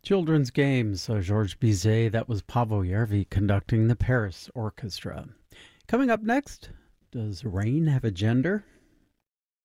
Children's Games, Georges Bizet. That was Pavel Yervi conducting the Paris Orchestra. Coming up next, does rain have a gender?